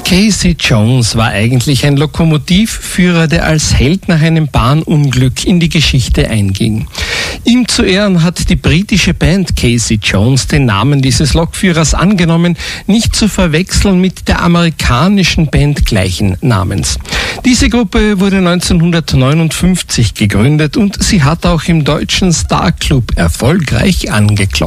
Casey Jones war eigentlich ein Lokomotivführer, der als Held nach einem Bahnunglück in die Geschichte einging. Ihm zu Ehren hat die britische Band Casey Jones den Namen dieses Lokführers angenommen, nicht zu verwechseln mit der amerikanischen Band gleichen Namens. Diese Gruppe wurde 1959 gegründet und sie hat auch im deutschen Star Club erfolgreich angeklopft.